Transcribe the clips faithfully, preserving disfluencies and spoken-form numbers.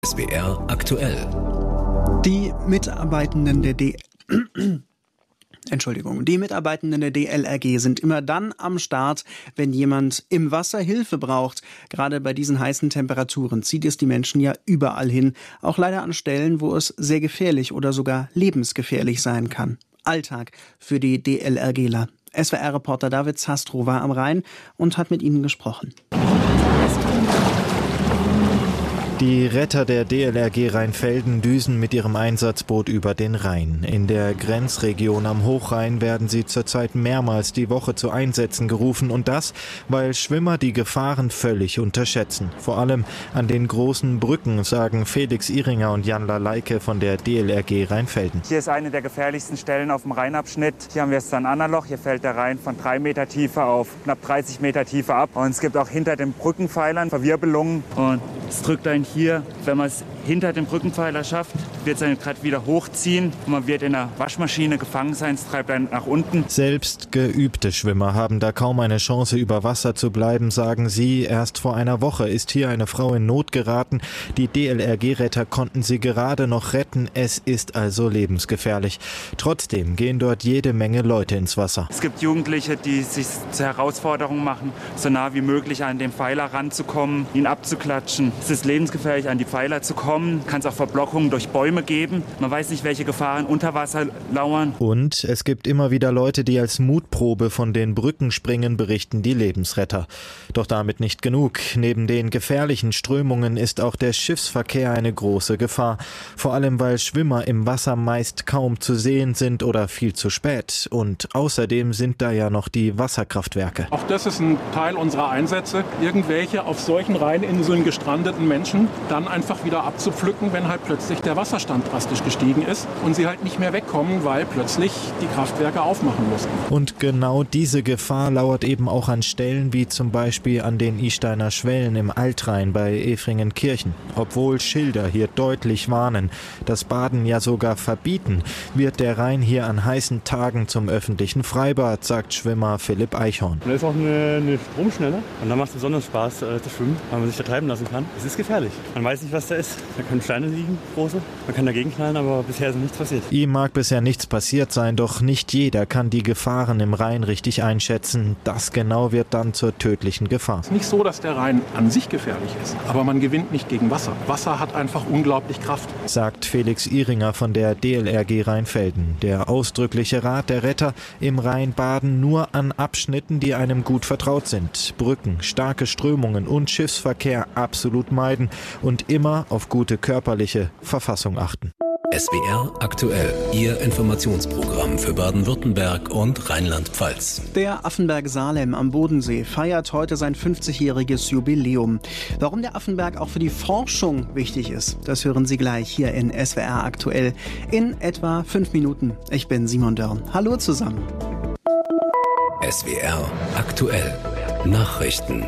S W R aktuell. Die Mitarbeitenden der D Entschuldigung, die Mitarbeitenden der D L R G sind immer dann am Start, wenn jemand im Wasser Hilfe braucht. Gerade bei diesen heißen Temperaturen zieht es die Menschen ja überall hin, auch leider an Stellen, wo es sehr gefährlich oder sogar lebensgefährlich sein kann. Alltag für die DLRGler. S W R-Reporter David Zastrow war am Rhein und hat mit ihnen gesprochen. Die Retter der D L R G Rheinfelden düsen mit ihrem Einsatzboot über den Rhein. In der Grenzregion am Hochrhein werden sie zurzeit mehrmals die Woche zu Einsätzen gerufen. Und das, weil Schwimmer die Gefahren völlig unterschätzen. Vor allem an den großen Brücken, sagen Felix Ihringer und Jan Laleike von der D L R G Rheinfelden. Hier ist eine der gefährlichsten Stellen auf dem Rheinabschnitt. Hier haben wir das San-Anna-Loch. Hier fällt der Rhein von drei Meter Tiefe auf knapp dreißig Meter Tiefe ab. Und es gibt auch hinter den Brückenpfeilern Verwirbelungen. Und es drückt einen hier, wenn man es hinter dem Brückenpfeiler schafft, wird es einen gerade wieder hochziehen. Und man wird in einer Waschmaschine gefangen sein, es treibt einen nach unten. Selbst geübte Schwimmer haben da kaum eine Chance, über Wasser zu bleiben, sagen sie. Erst vor einer Woche ist hier eine Frau in Not geraten. Die D L R G-Retter konnten sie gerade noch retten. Es ist also lebensgefährlich. Trotzdem gehen dort jede Menge Leute ins Wasser. Es gibt Jugendliche, die sich zur Herausforderung machen, so nah wie möglich an den Pfeiler ranzukommen, ihn abzuklatschen. Es ist lebensgefährlich, an die Pfeiler zu kommen. Kann es auch Verblockungen durch Bäume geben. Man weiß nicht, welche Gefahren unter Wasser lauern. Und es gibt immer wieder Leute, die als Mutprobe von den Brücken springen, berichten die Lebensretter. Doch damit nicht genug. Neben den gefährlichen Strömungen ist auch der Schiffsverkehr eine große Gefahr. Vor allem, weil Schwimmer im Wasser meist kaum zu sehen sind oder viel zu spät. Und außerdem sind da ja noch die Wasserkraftwerke. Auch das ist ein Teil unserer Einsätze, irgendwelche auf solchen Rheininseln gestrandeten Menschen dann einfach wieder abzupflücken, wenn halt plötzlich der Wasserstand drastisch gestiegen ist und sie halt nicht mehr wegkommen, weil plötzlich die Kraftwerke aufmachen mussten. Und genau diese Gefahr lauert eben auch an Stellen wie zum Beispiel an den Isteiner Schwellen im Altrhein bei Efringenkirchen. Obwohl Schilder hier deutlich warnen, das Baden ja sogar verbieten, wird der Rhein hier an heißen Tagen zum öffentlichen Freibad, sagt Schwimmer Philipp Eichhorn. Da ist auch eine, eine Stromschnelle und da macht es besonders Spaß äh, zu schwimmen, weil man sich da treiben lassen kann. Es ist gefährlich. Man weiß nicht, was da ist. Da können Steine liegen, große. Man kann dagegen knallen, aber bisher ist nichts passiert. Ihm mag bisher nichts passiert sein, doch nicht jeder kann die Gefahren im Rhein richtig einschätzen. Das genau wird dann zur tödlichen Gefahr. Es ist nicht so, dass der Rhein an sich gefährlich ist, aber man gewinnt nicht gegen Wasser. Wasser hat einfach unglaublich Kraft. Sagt Felix Ihringer von der D L R G Rheinfelden. Der ausdrückliche Rat der Retter: im Rhein baden nur an Abschnitten, die einem gut vertraut sind. Brücken, starke Strömungen und Schiffsverkehr absolut meiden und immer auf gute körperliche Verfassung achten. S W R aktuell, Ihr Informationsprogramm für Baden-Württemberg und Rheinland-Pfalz. Der Affenberg Salem am Bodensee feiert heute sein fünfzigjähriges Jubiläum. Warum der Affenberg auch für die Forschung wichtig ist, das hören Sie gleich hier in S W R aktuell in etwa fünf Minuten. Ich bin Simon Dörn. Hallo zusammen. S W R aktuell, Nachrichten.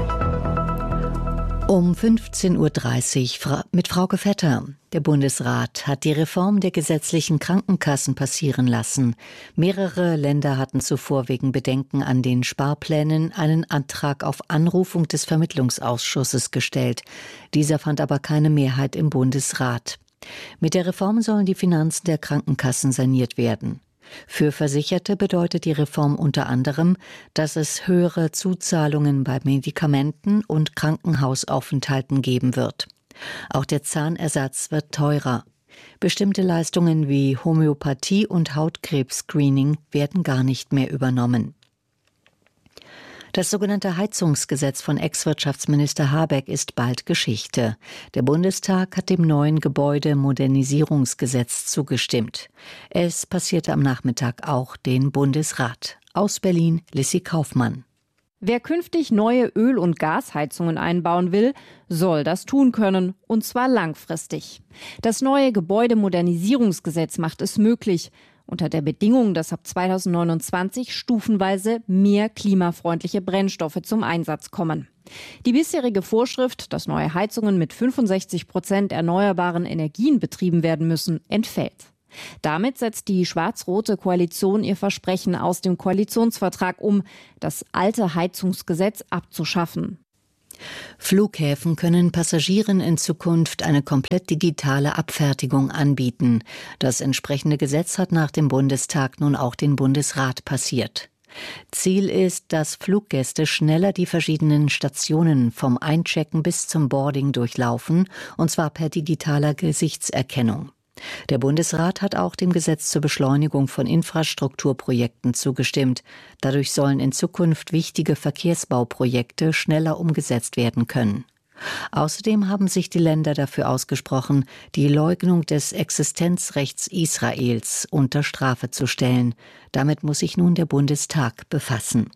Um fünfzehn Uhr dreißig mit Frauke Vetter. Der Bundesrat hat die Reform der gesetzlichen Krankenkassen passieren lassen. Mehrere Länder hatten zuvor wegen Bedenken an den Sparplänen einen Antrag auf Anrufung des Vermittlungsausschusses gestellt. Dieser fand aber keine Mehrheit im Bundesrat. Mit der Reform sollen die Finanzen der Krankenkassen saniert werden. Für Versicherte bedeutet die Reform unter anderem, dass es höhere Zuzahlungen bei Medikamenten und Krankenhausaufenthalten geben wird. Auch der Zahnersatz wird teurer. Bestimmte Leistungen wie Homöopathie und Hautkrebs-Screening werden gar nicht mehr übernommen. Das sogenannte Heizungsgesetz von Ex-Wirtschaftsminister Habeck ist bald Geschichte. Der Bundestag hat dem neuen Gebäudemodernisierungsgesetz zugestimmt. Es passierte am Nachmittag auch den Bundesrat. Aus Berlin, Lissy Kaufmann. Wer künftig neue Öl- und Gasheizungen einbauen will, soll das tun können, und zwar langfristig. Das neue Gebäudemodernisierungsgesetz macht es möglich, unter der Bedingung, dass ab zweitausendneunundzwanzig stufenweise mehr klimafreundliche Brennstoffe zum Einsatz kommen. Die bisherige Vorschrift, dass neue Heizungen mit fünfundsechzig Prozent erneuerbaren Energien betrieben werden müssen, entfällt. Damit setzt die schwarz-rote Koalition ihr Versprechen aus dem Koalitionsvertrag um, das alte Heizungsgesetz abzuschaffen. Flughäfen können Passagieren in Zukunft eine komplett digitale Abfertigung anbieten. Das entsprechende Gesetz hat nach dem Bundestag nun auch den Bundesrat passiert. Ziel ist, dass Fluggäste schneller die verschiedenen Stationen vom Einchecken bis zum Boarding durchlaufen, und zwar per digitaler Gesichtserkennung. Der Bundesrat hat auch dem Gesetz zur Beschleunigung von Infrastrukturprojekten zugestimmt. Dadurch sollen in Zukunft wichtige Verkehrsbauprojekte schneller umgesetzt werden können. Außerdem haben sich die Länder dafür ausgesprochen, die Leugnung des Existenzrechts Israels unter Strafe zu stellen. Damit muss sich nun der Bundestag befassen.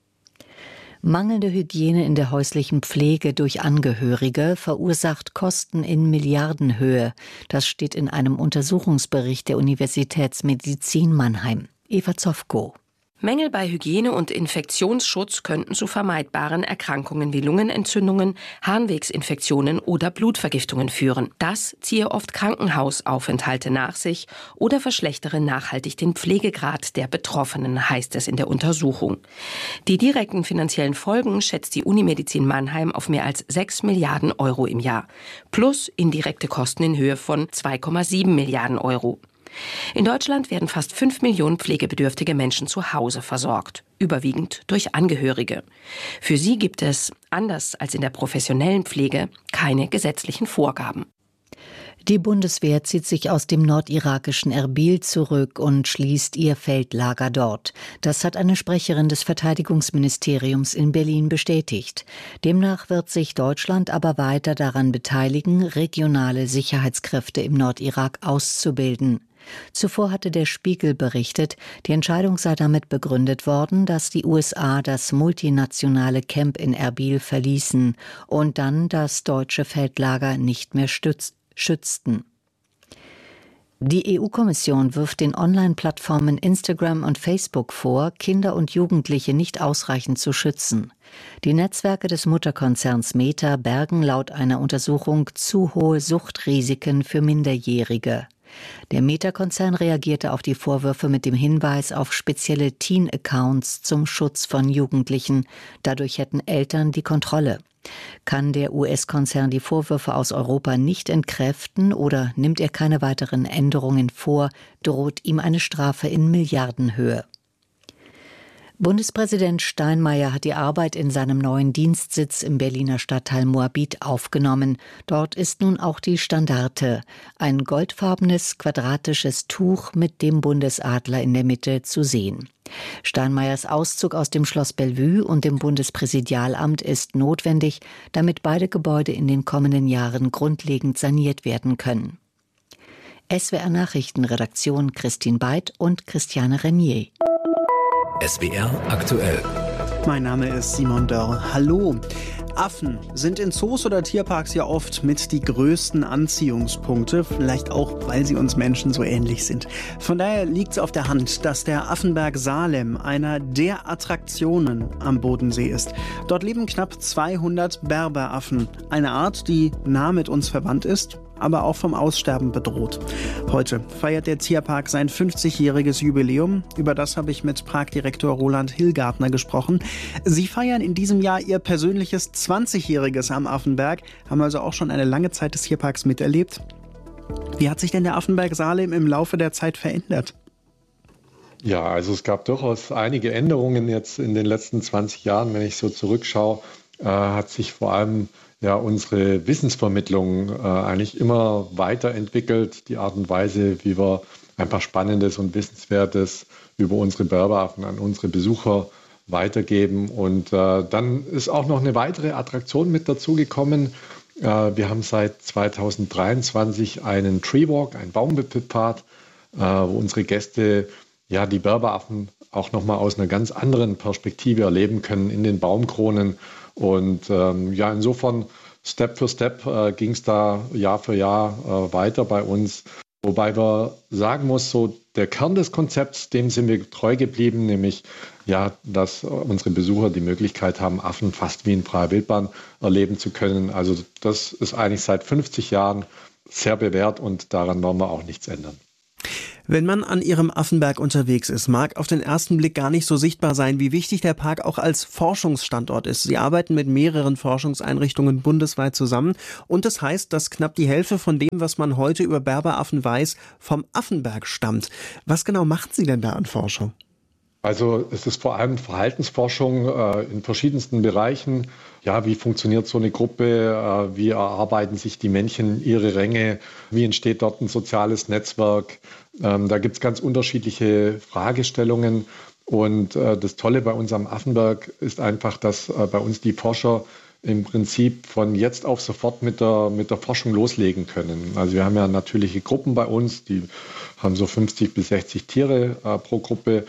Mangelnde Hygiene in der häuslichen Pflege durch Angehörige verursacht Kosten in Milliardenhöhe. Das steht in einem Untersuchungsbericht der Universitätsmedizin Mannheim. Eva Zofko. Mängel bei Hygiene und Infektionsschutz könnten zu vermeidbaren Erkrankungen wie Lungenentzündungen, Harnwegsinfektionen oder Blutvergiftungen führen. Das ziehe oft Krankenhausaufenthalte nach sich oder verschlechtere nachhaltig den Pflegegrad der Betroffenen, heißt es in der Untersuchung. Die direkten finanziellen Folgen schätzt die Unimedizin Mannheim auf mehr als sechs Milliarden Euro im Jahr, plus indirekte Kosten in Höhe von zwei Komma sieben Milliarden Euro. In Deutschland werden fast fünf Millionen pflegebedürftige Menschen zu Hause versorgt, überwiegend durch Angehörige. Für sie gibt es, anders als in der professionellen Pflege, keine gesetzlichen Vorgaben. Die Bundeswehr zieht sich aus dem nordirakischen Erbil zurück und schließt ihr Feldlager dort. Das hat eine Sprecherin des Verteidigungsministeriums in Berlin bestätigt. Demnach wird sich Deutschland aber weiter daran beteiligen, regionale Sicherheitskräfte im Nordirak auszubilden. Zuvor hatte der Spiegel berichtet, die Entscheidung sei damit begründet worden, dass die U S A das multinationale Camp in Erbil verließen und dann das deutsche Feldlager nicht mehr stütz- schützten. Die E U-Kommission wirft den Online-Plattformen Instagram und Facebook vor, Kinder und Jugendliche nicht ausreichend zu schützen. Die Netzwerke des Mutterkonzerns Meta bergen laut einer Untersuchung zu hohe Suchtrisiken für Minderjährige. Der Meta-Konzern reagierte auf die Vorwürfe mit dem Hinweis auf spezielle Teen-Accounts zum Schutz von Jugendlichen. Dadurch hätten Eltern die Kontrolle. Kann der U S-Konzern die Vorwürfe aus Europa nicht entkräften oder nimmt er keine weiteren Änderungen vor, droht ihm eine Strafe in Milliardenhöhe. Bundespräsident Steinmeier hat die Arbeit in seinem neuen Dienstsitz im Berliner Stadtteil Moabit aufgenommen. Dort ist nun auch die Standarte, ein goldfarbenes, quadratisches Tuch mit dem Bundesadler in der Mitte, zu sehen. Steinmeiers Auszug aus dem Schloss Bellevue und dem Bundespräsidialamt ist notwendig, damit beide Gebäude in den kommenden Jahren grundlegend saniert werden können. S W R Nachrichtenredaktion Christine Beid und Christiane Renier. S W R aktuell. Mein Name ist Simon Dörr. Hallo. Affen sind in Zoos oder Tierparks ja oft mit die größten Anziehungspunkte, vielleicht auch, weil sie uns Menschen so ähnlich sind. Von daher liegt es auf der Hand, dass der Affenberg Salem einer der Attraktionen am Bodensee ist. Dort leben knapp zweihundert Berberaffen, eine Art, die nah mit uns verwandt ist, aber auch vom Aussterben bedroht. Heute feiert der Tierpark sein fünfzigjähriges Jubiläum. Über das habe ich mit Parkdirektor Roland Hillgartner gesprochen. Sie feiern in diesem Jahr ihr persönliches zwanzigjähriges am Affenberg, haben also auch schon eine lange Zeit des Tierparks miterlebt. Wie hat sich denn der Affenberg Salem im Laufe der Zeit verändert? Ja, also es gab durchaus einige Änderungen jetzt in den letzten zwanzig Jahren. Wenn ich so zurückschaue, äh, hat sich vor allem ja unsere Wissensvermittlung äh, eigentlich immer weiterentwickelt. Die Art und Weise, wie wir einfach Spannendes und Wissenswertes über unsere Berberaffen an unsere Besucher weitergeben. Und äh, dann ist auch noch eine weitere Attraktion mit dazugekommen. Äh, wir haben seit zweitausenddreiundzwanzig einen Tree Walk, einen Baumwipfelpfad, äh, wo unsere Gäste ja die Berberaffen auch nochmal aus einer ganz anderen Perspektive erleben können in den Baumkronen. Und ähm, ja, insofern Step für Step äh, ging es da Jahr für Jahr äh, weiter bei uns. Wobei wir sagen muss, so der Kern des Konzepts, dem sind wir treu geblieben, nämlich ja, dass unsere Besucher die Möglichkeit haben, Affen fast wie in freier Wildbahn erleben zu können. Also das ist eigentlich seit fünfzig Jahren sehr bewährt und daran wollen wir auch nichts ändern. Wenn man an Ihrem Affenberg unterwegs ist, mag auf den ersten Blick gar nicht so sichtbar sein, wie wichtig der Park auch als Forschungsstandort ist. Sie arbeiten mit mehreren Forschungseinrichtungen bundesweit zusammen und das heißt, dass knapp die Hälfte von dem, was man heute über Berberaffen weiß, vom Affenberg stammt. Was genau machen Sie denn da an Forschung? Also es ist vor allem Verhaltensforschung äh, in verschiedensten Bereichen. Ja, wie funktioniert so eine Gruppe? Äh, wie erarbeiten sich die Männchen ihre Ränge? Wie entsteht dort ein soziales Netzwerk? Ähm, da gibt es ganz unterschiedliche Fragestellungen. Und äh, das Tolle bei uns am Affenberg ist einfach, dass äh, bei uns die Forscher im Prinzip von jetzt auf sofort mit der, mit der Forschung loslegen können. Also wir haben ja natürliche Gruppen bei uns, die haben so fünfzig bis sechzig Tiere äh, pro Gruppe.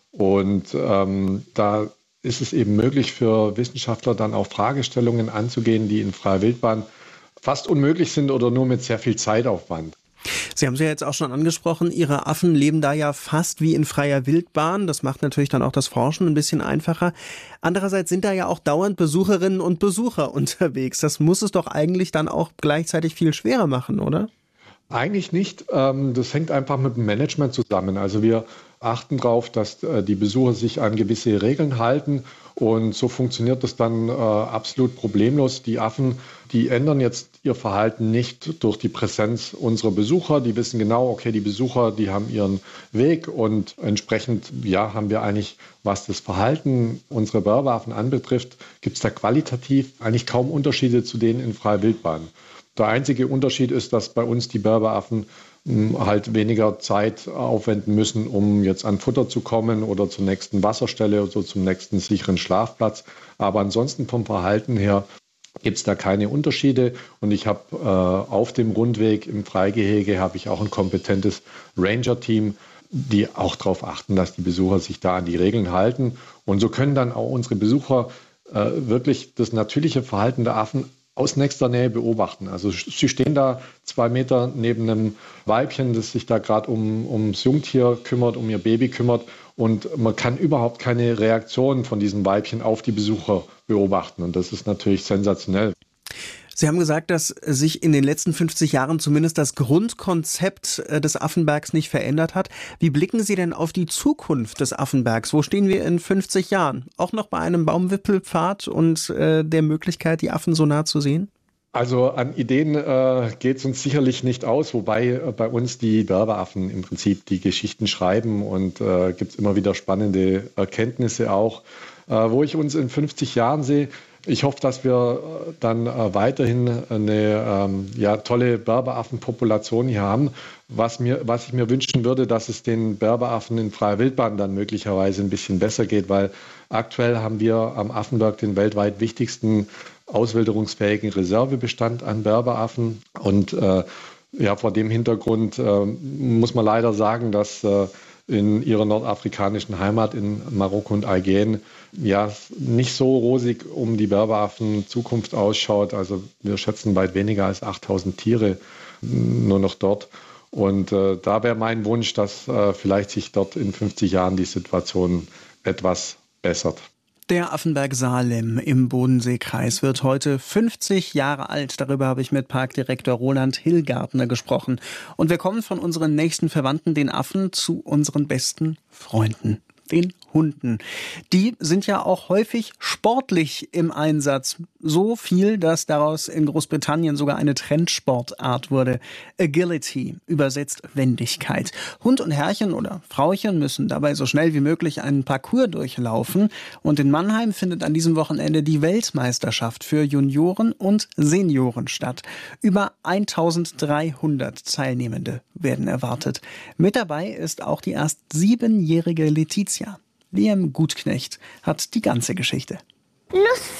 Und ähm, da ist es eben möglich für Wissenschaftler dann auch Fragestellungen anzugehen, die in freier Wildbahn fast unmöglich sind oder nur mit sehr viel Zeitaufwand. Sie haben es ja jetzt auch schon angesprochen, Ihre Affen leben da ja fast wie in freier Wildbahn. Das macht natürlich dann auch das Forschen ein bisschen einfacher. Andererseits sind da ja auch dauernd Besucherinnen und Besucher unterwegs. Das muss es doch eigentlich dann auch gleichzeitig viel schwerer machen, oder? Eigentlich nicht. Das hängt einfach mit dem Management zusammen. Also wir achten darauf, dass die Besucher sich an gewisse Regeln halten und so funktioniert das dann absolut problemlos. Die Affen, die ändern jetzt ihr Verhalten nicht durch die Präsenz unserer Besucher. Die wissen genau, okay, die Besucher, die haben ihren Weg und entsprechend, ja, haben wir eigentlich, was das Verhalten unserer Berberaffen anbetrifft, gibt es da qualitativ eigentlich kaum Unterschiede zu denen in freier Wildbahn. Der einzige Unterschied ist, dass bei uns die Berberaffen halt weniger Zeit aufwenden müssen, um jetzt an Futter zu kommen oder zur nächsten Wasserstelle oder zum nächsten sicheren Schlafplatz. Aber ansonsten vom Verhalten her gibt es da keine Unterschiede. Und ich habe äh, auf dem Rundweg im Freigehege habe ich auch ein kompetentes Ranger-Team, die auch darauf achten, dass die Besucher sich da an die Regeln halten. Und so können dann auch unsere Besucher äh, wirklich das natürliche Verhalten der Affen aus nächster Nähe beobachten. Also sie stehen da zwei Meter neben einem Weibchen, das sich da gerade um, ums Jungtier kümmert, um ihr Baby kümmert. Und man kann überhaupt keine Reaktion von diesen Weibchen auf die Besucher beobachten. Und das ist natürlich sensationell. Sie haben gesagt, dass sich in den letzten fünfzig Jahren zumindest das Grundkonzept des Affenbergs nicht verändert hat. Wie blicken Sie denn auf die Zukunft des Affenbergs? Wo stehen wir in fünfzig Jahren? Auch noch bei einem Baumwipfelpfad und äh, der Möglichkeit, die Affen so nah zu sehen? Also an Ideen äh, geht es uns sicherlich nicht aus, wobei äh, bei uns die Berberaffen im Prinzip die Geschichten schreiben und äh, gibt es immer wieder spannende Erkenntnisse auch. Äh, wo ich uns in fünfzig Jahren sehe, ich hoffe, dass wir dann äh, weiterhin eine ähm, ja, tolle Berberaffenpopulation hier haben. Was, mir, was ich mir wünschen würde, dass es den Berberaffen in freier Wildbahn dann möglicherweise ein bisschen besser geht, weil aktuell haben wir am Affenberg den weltweit wichtigsten auswilderungsfähigen Reservebestand an Berberaffen. Und äh, ja, vor dem Hintergrund äh, muss man leider sagen, dass äh, in ihrer nordafrikanischen Heimat in Marokko und Algerien ja nicht so rosig um die Berberaffen Zukunft ausschaut. Also wir schätzen weit weniger als achttausend Tiere nur noch dort. Und äh, da wäre mein Wunsch, dass äh, vielleicht sich dort in fünfzig Jahren die Situation etwas bessert. Der Affenberg Salem im Bodenseekreis wird heute fünfzig Jahre alt. Darüber habe ich mit Parkdirektor Roland Hillgartner gesprochen. Und wir kommen von unseren nächsten Verwandten, den Affen, zu unseren besten Freunden, den Hunden. Die sind ja auch häufig sportlich im Einsatz. So viel, dass daraus in Großbritannien sogar eine Trendsportart wurde. Agility, übersetzt Wendigkeit. Hund und Herrchen oder Frauchen müssen dabei so schnell wie möglich einen Parcours durchlaufen. Und in Mannheim findet an diesem Wochenende die Weltmeisterschaft für Junioren und Senioren statt. Über eintausenddreihundert Teilnehmende werden erwartet. Mit dabei ist auch die erst siebenjährige Letizia. Liam Gutknecht hat die ganze Geschichte. Los,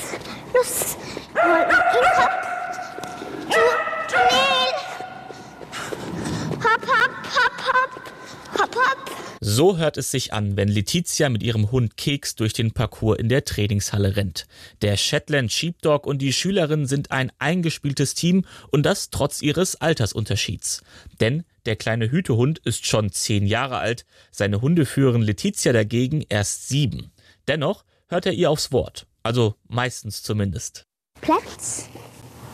los, Tunnel. Hopp, hopp, hopp, hopp, hopp, hopp. So hört es sich an, wenn Letizia mit ihrem Hund Keks durch den Parcours in der Trainingshalle rennt. Der Shetland Sheepdog und die Schülerin sind ein eingespieltes Team und das trotz ihres Altersunterschieds. Denn der kleine Hütehund ist schon zehn Jahre alt, seine Hundeführerin Letizia dagegen erst sieben. Dennoch hört er ihr aufs Wort, also meistens zumindest. Platz,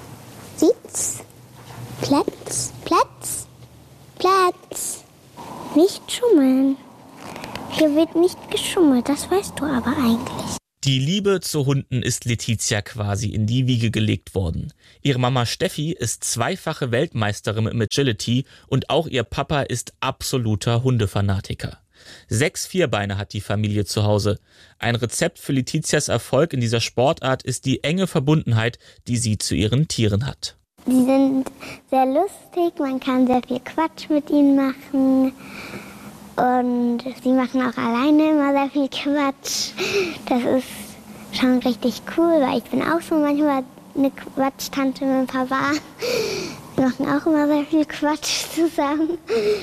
Sitz, Platz, Platz, Platz. Nicht schummeln. Hier wird nicht geschummelt, das weißt du aber eigentlich. Die Liebe zu Hunden ist Letizia quasi in die Wiege gelegt worden. Ihre Mama Steffi ist zweifache Weltmeisterin im Agility und auch ihr Papa ist absoluter Hundefanatiker. Sechs Vierbeine hat die Familie zu Hause. Ein Rezept für Letizias Erfolg in dieser Sportart ist die enge Verbundenheit, die sie zu ihren Tieren hat. Die sind sehr lustig, man kann sehr viel Quatsch mit ihnen machen. Und sie machen auch alleine immer sehr viel Quatsch. Das ist schon richtig cool, weil ich bin auch so manchmal eine Quatschtante mit Papa. Wir machen auch immer sehr viel Quatsch zusammen.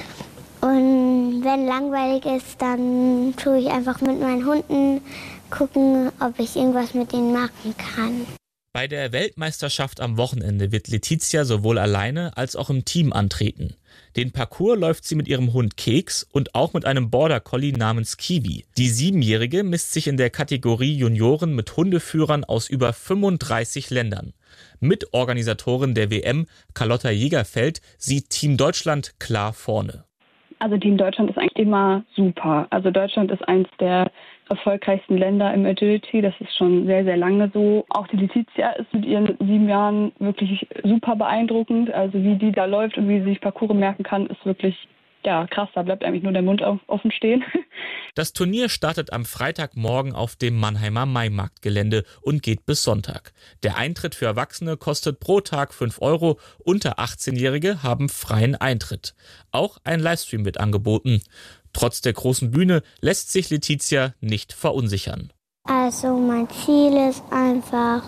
Und wenn langweilig ist, dann tue ich einfach mit meinen Hunden gucken, ob ich irgendwas mit ihnen machen kann. Bei der Weltmeisterschaft am Wochenende wird Letizia sowohl alleine als auch im Team antreten. Den Parcours läuft sie mit ihrem Hund Keks und auch mit einem Border Collie namens Kiwi. Die Siebenjährige misst sich in der Kategorie Junioren mit Hundeführern aus über fünfunddreißig Ländern. Mitorganisatorin der W M, Carlotta Jägerfeld, sieht Team Deutschland klar vorne. Also Team Deutschland ist eigentlich immer super. Also Deutschland ist eins der erfolgreichsten Länder im Agility. Das ist schon sehr, sehr lange so. Auch die Letizia ist mit ihren sieben Jahren wirklich super beeindruckend. Also wie die da läuft und wie sie sich Parcours merken kann, ist wirklich ja krass. Da bleibt eigentlich nur der Mund offen stehen. Das Turnier startet am Freitagmorgen auf dem Mannheimer Maimarktgelände und geht bis Sonntag. Der Eintritt für Erwachsene kostet pro Tag fünf Euro. Unter achtzehnjährige haben freien Eintritt. Auch ein Livestream wird angeboten. Trotz der großen Bühne lässt sich Letizia nicht verunsichern. Also mein Ziel ist einfach,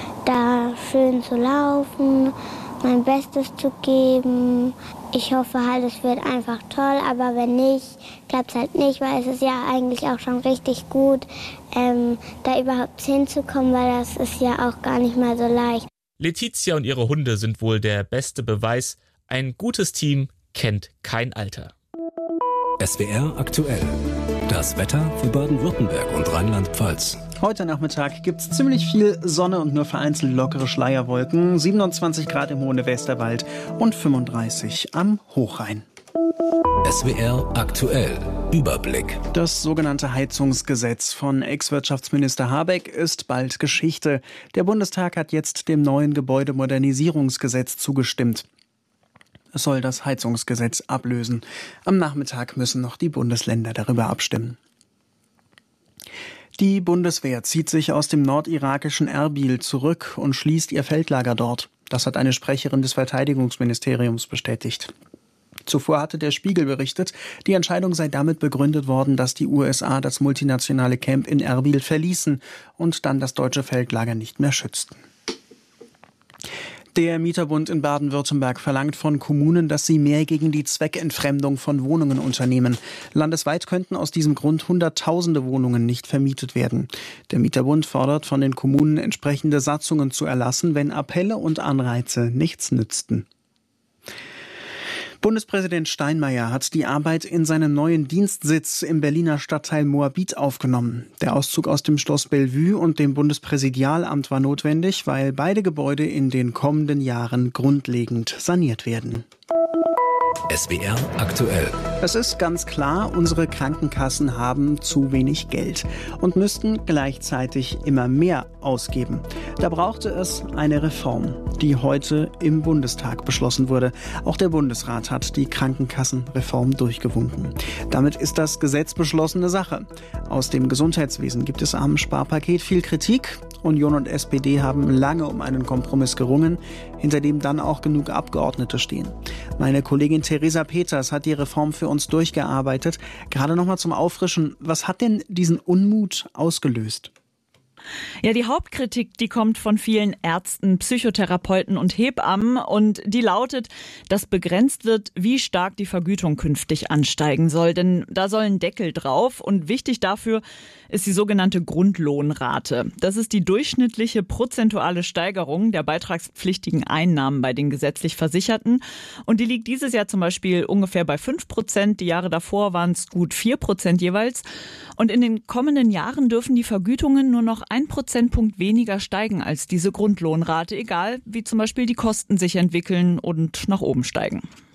da schön zu laufen, mein Bestes zu geben. Ich hoffe halt, es wird einfach toll, aber wenn nicht, klappt es halt nicht, weil es ist ja eigentlich auch schon richtig gut, ähm, da überhaupt hinzukommen, weil das ist ja auch gar nicht mal so leicht. Letizia und ihre Hunde sind wohl der beste Beweis. Ein gutes Team kennt kein Alter. S W R aktuell. Das Wetter für Baden-Württemberg und Rheinland-Pfalz. Heute Nachmittag gibt es ziemlich viel Sonne und nur vereinzelt lockere Schleierwolken. siebenundzwanzig Grad im Hohen Westerwald und fünfunddreißig am Hochrhein. S W R aktuell. Überblick. Das sogenannte Heizungsgesetz von Ex-Wirtschaftsminister Habeck ist bald Geschichte. Der Bundestag hat jetzt dem neuen Gebäudemodernisierungsgesetz zugestimmt. Es soll das Heizungsgesetz ablösen. Am Nachmittag müssen noch die Bundesländer darüber abstimmen. Die Bundeswehr zieht sich aus dem nordirakischen Erbil zurück und schließt ihr Feldlager dort. Das hat eine Sprecherin des Verteidigungsministeriums bestätigt. Zuvor hatte der Spiegel berichtet, die Entscheidung sei damit begründet worden, dass die U S A das multinationale Camp in Erbil verließen und dann das deutsche Feldlager nicht mehr schützten. Der Mieterbund in Baden-Württemberg verlangt von Kommunen, dass sie mehr gegen die Zweckentfremdung von Wohnungen unternehmen. Landesweit könnten aus diesem Grund Hunderttausende Wohnungen nicht vermietet werden. Der Mieterbund fordert von den Kommunen, entsprechende Satzungen zu erlassen, wenn Appelle und Anreize nichts nützten. Bundespräsident Steinmeier hat die Arbeit in seinem neuen Dienstsitz im Berliner Stadtteil Moabit aufgenommen. Der Auszug aus dem Schloss Bellevue und dem Bundespräsidialamt war notwendig, weil beide Gebäude in den kommenden Jahren grundlegend saniert werden. S W R aktuell. Es ist ganz klar, unsere Krankenkassen haben zu wenig Geld und müssten gleichzeitig immer mehr ausgeben. Da brauchte es eine Reform, die heute im Bundestag beschlossen wurde. Auch der Bundesrat hat die Krankenkassenreform durchgewunken. Damit ist das Gesetz beschlossene Sache. Aus dem Gesundheitswesen gibt es am Sparpaket viel Kritik. Union und S P D haben lange um einen Kompromiss gerungen, hinter dem dann auch genug Abgeordnete stehen. Meine Kollegin Theresa Peters hat die Reform für uns durchgearbeitet. Gerade noch mal zum Auffrischen, was hat denn diesen Unmut ausgelöst? Ja, die Hauptkritik, die kommt von vielen Ärzten, Psychotherapeuten und Hebammen und die lautet, dass begrenzt wird, wie stark die Vergütung künftig ansteigen soll. Denn da soll ein Deckel drauf und wichtig dafür ist die sogenannte Grundlohnrate. Das ist die durchschnittliche prozentuale Steigerung der beitragspflichtigen Einnahmen bei den gesetzlich Versicherten. Und die liegt dieses Jahr zum Beispiel ungefähr bei fünf Prozent. Die Jahre davor waren es gut vier Prozent jeweils. Und in den kommenden Jahren dürfen die Vergütungen nur noch ein Prozentpunkt weniger steigen als diese Grundlohnrate, egal wie zum Beispiel die Kosten sich entwickeln und nach oben steigen.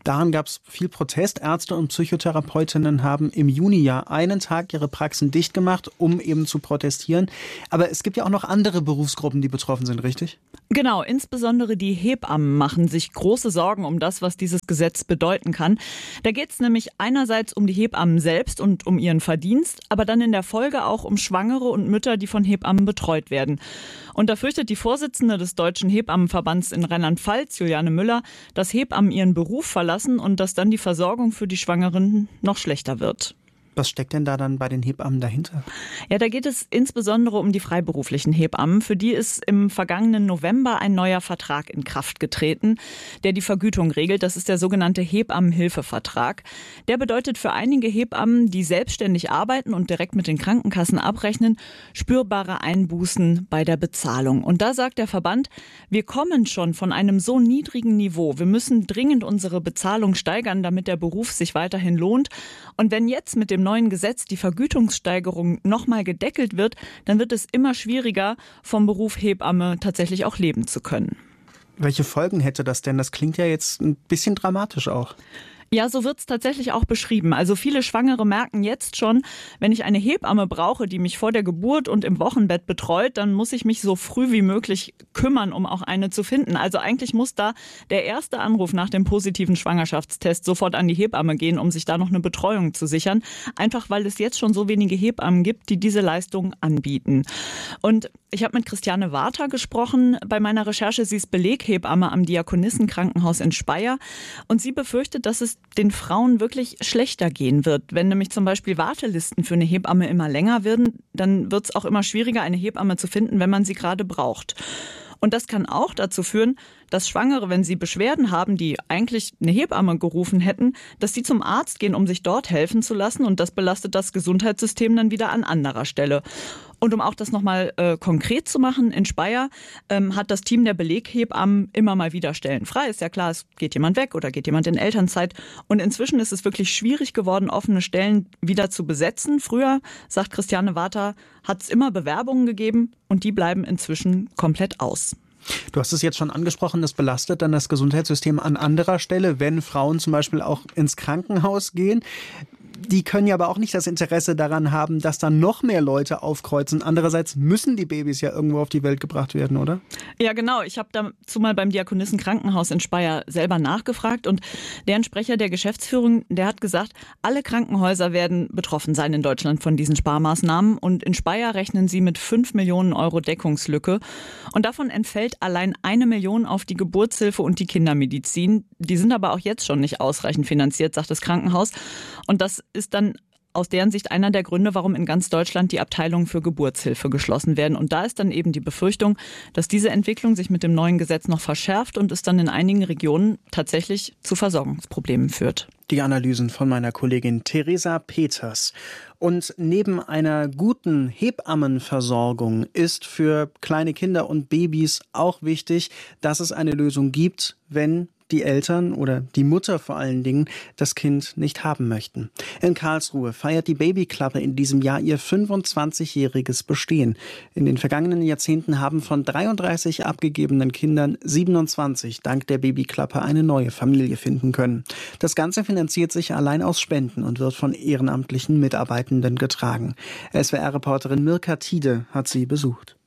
Daran gab es viel Protest. Ärzte und Psychotherapeutinnen haben im Juni ja einen Tag ihre Praxen dicht gemacht, um eben zu protestieren. Aber es gibt ja auch noch andere Berufsgruppen, die betroffen sind, richtig? Genau, insbesondere die Hebammen machen sich große Sorgen um das, was dieses Gesetz bedeuten kann. Da geht es nämlich einerseits um die Hebammen selbst und um ihren Verdienst, aber dann in der Folge auch um Schwangere und Mütter, die von Hebammen betreut werden. Und da fürchtet die Vorsitzende des Deutschen Hebammenverbands in Rheinland-Pfalz, Juliane Müller, dass Hebammen ihren Beruf verlassen und dass dann die Versorgung für die Schwangeren noch schlechter wird. Was steckt denn da dann bei den Hebammen dahinter? Ja, da geht es insbesondere um die freiberuflichen Hebammen. Für die ist im vergangenen November ein neuer Vertrag in Kraft getreten, der die Vergütung regelt. Das ist der sogenannte Hebammenhilfevertrag. Der bedeutet für einige Hebammen, die selbstständig arbeiten und direkt mit den Krankenkassen abrechnen, spürbare Einbußen bei der Bezahlung. Und da sagt der Verband, wir kommen schon von einem so niedrigen Niveau. Wir müssen dringend unsere Bezahlung steigern, damit der Beruf sich weiterhin lohnt. Und wenn jetzt mit dem neuen Gesetz die Vergütungssteigerung nochmal gedeckelt wird, dann wird es immer schwieriger, vom Beruf Hebamme tatsächlich auch leben zu können. Welche Folgen hätte das denn? Das klingt ja jetzt ein bisschen dramatisch auch. Ja, so wird es tatsächlich auch beschrieben. Also viele Schwangere merken jetzt schon, wenn ich eine Hebamme brauche, die mich vor der Geburt und im Wochenbett betreut, dann muss ich mich so früh wie möglich kümmern, um auch eine zu finden. Also eigentlich muss da der erste Anruf nach dem positiven Schwangerschaftstest sofort an die Hebamme gehen, um sich da noch eine Betreuung zu sichern. Einfach weil es jetzt schon so wenige Hebammen gibt, die diese Leistung anbieten. Und ich habe mit Christiane Warter gesprochen bei meiner Recherche. Sie ist Beleghebamme am Diakonissenkrankenhaus in Speyer. Und sie befürchtet, dass es den Frauen wirklich schlechter gehen wird. Wenn nämlich zum Beispiel Wartelisten für eine Hebamme immer länger werden, dann wird es auch immer schwieriger, eine Hebamme zu finden, wenn man sie gerade braucht. Und das kann auch dazu führen, dass Schwangere, wenn sie Beschwerden haben, die eigentlich eine Hebamme gerufen hätten, dass sie zum Arzt gehen, um sich dort helfen zu lassen. Und das belastet das Gesundheitssystem dann wieder an anderer Stelle. Und um auch das nochmal äh, konkret zu machen, in Speyer ähm, hat das Team der Beleghebammen immer mal wieder Stellen frei. Ist ja klar, es geht jemand weg oder geht jemand in Elternzeit. Und inzwischen ist es wirklich schwierig geworden, offene Stellen wieder zu besetzen. Früher, sagt Christiane Warter, hat es immer Bewerbungen gegeben und die bleiben inzwischen komplett aus. Du hast es jetzt schon angesprochen, das belastet dann das Gesundheitssystem an anderer Stelle, wenn Frauen zum Beispiel auch ins Krankenhaus gehen. Die können ja aber auch nicht das Interesse daran haben, dass dann noch mehr Leute aufkreuzen. Andererseits müssen die Babys ja irgendwo auf die Welt gebracht werden, oder? Ja, genau. Ich habe dazu mal beim Diakonissenkrankenhaus in Speyer selber nachgefragt und deren Sprecher der Geschäftsführung, der hat gesagt, alle Krankenhäuser werden betroffen sein in Deutschland von diesen Sparmaßnahmen und in Speyer rechnen sie mit fünf Millionen Euro Deckungslücke und davon entfällt allein eine Million auf die Geburtshilfe und die Kindermedizin. Die sind aber auch jetzt schon nicht ausreichend finanziert, sagt das Krankenhaus. Und das ist dann aus deren Sicht einer der Gründe, warum in ganz Deutschland die Abteilungen für Geburtshilfe geschlossen werden. Und da ist dann eben die Befürchtung, dass diese Entwicklung sich mit dem neuen Gesetz noch verschärft und es dann in einigen Regionen tatsächlich zu Versorgungsproblemen führt. Die Analysen von meiner Kollegin Theresa Peters. Und neben einer guten Hebammenversorgung ist für kleine Kinder und Babys auch wichtig, dass es eine Lösung gibt, wenn die Eltern oder die Mutter vor allen Dingen das Kind nicht haben möchten. In Karlsruhe feiert die Babyklappe in diesem Jahr ihr fünfundzwanzigjähriges Bestehen. In den vergangenen Jahrzehnten haben von dreiunddreißig abgegebenen Kindern siebenundzwanzig dank der Babyklappe eine neue Familie finden können. Das Ganze finanziert sich allein aus Spenden und wird von ehrenamtlichen Mitarbeitenden getragen. S W R-Reporterin Mirka Tiede hat sie besucht.